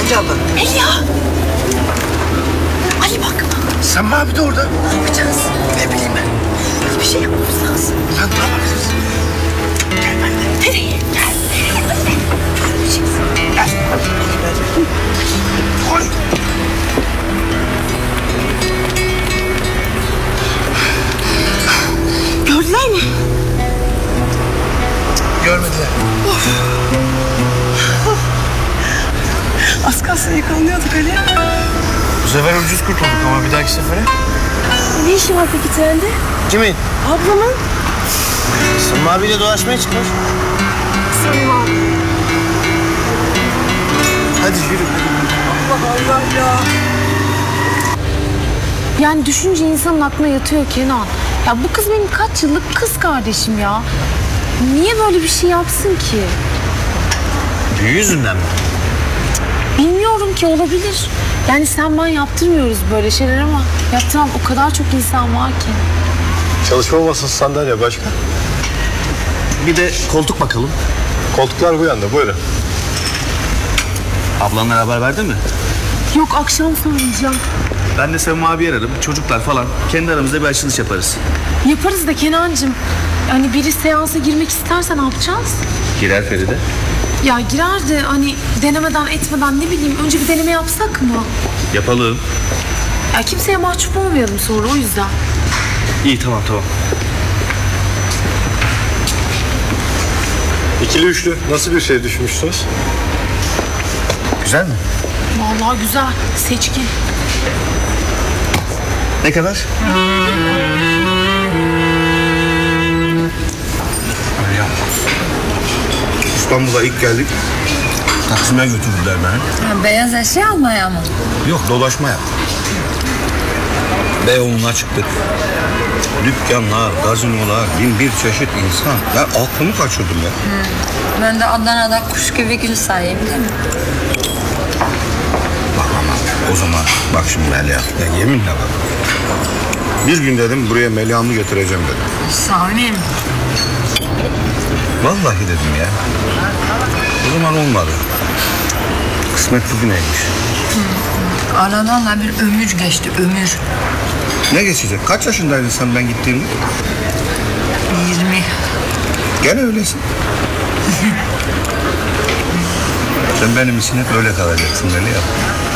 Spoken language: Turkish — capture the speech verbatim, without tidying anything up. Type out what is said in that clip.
canım. Melia. Ali bak. Sami abi de orada. Ne yapacağız? Ne bileyim ben. Bir şey yapmamız lazım. Lan ne yapacağız? Gel benimle. Nereye? Gel. Görmeyeceğiz. Gel. Koş. Gördüler mi? Görmediler. Of. Az kalsın yakalanıyorduk Ali. Bu sefer ucuz kurtulduk ama bir dahaki sefere. Ne işi var peki trende? Kimin? Ablamın. Sami abiyle dolaşmaya çıkmış. Samim abi. Hadi yürü. Allah Allah ya. Yani düşünce insanın aklına yatıyor Kenan. Ya bu kız benim kaç yıllık kız kardeşim ya. Niye böyle bir şey yapsın ki? Büyü yüzünden mi? Bilmiyorum ki, olabilir. Yani sen ben yaptırmıyoruz böyle şeyler ama yaptıran o kadar çok insan var ki. Çalışma masası, sandalye başka? Bir de koltuk bakalım. Koltuklar bu yanda, buyurun. Ablanlara haber verdin mi? Yok, akşam söyleyeceğim. Ben de Sevim abi ararım. Çocuklar falan. Kendi aramızda bir açılış yaparız. Yaparız da Kenancığım. Hani biri seansa girmek isterse ne yapacağız? Girer Feride. Ya girer de hani denemeden etmeden ne bileyim önce bir deneme yapsak mı? Yapalım. Ya kimseye mahcup olmayalım sonra, o yüzden. İyi, tamam tamam. İkili üçlü nasıl bir şey düşünmüşsünüz? Güzel mi? Vallahi güzel, seçkin. Ne kadar? İstanbul'a ilk geldik. Taksim'e götürdüler beni. Ha, beyaz eşya almaya mı? Yok, dolaşma yap. Beyoğlu'na çıktık. Dükkanlar, gazinolar, bin bir çeşit insan. Ben aklımı kaçırdım ya. Hı. Ben de Adana'da kuş gibi gül sayayım değil mi? Bak ama o zaman bak şimdi Melia. Ya yeminle bak. Bir gün dedim buraya Melia'mı getireceğim dedim. Samim. Vallahi dedim ya. O zaman olmadı. Kısmet bugüneymiş. Hı. Aradan da bir ömür geçti, ömür. Ne geçecek? Kaç yaşındaydın sen ben gittiğimde? Yirmi. Gene öylesin. Sen benim için hep öyle kalacaksın Melia.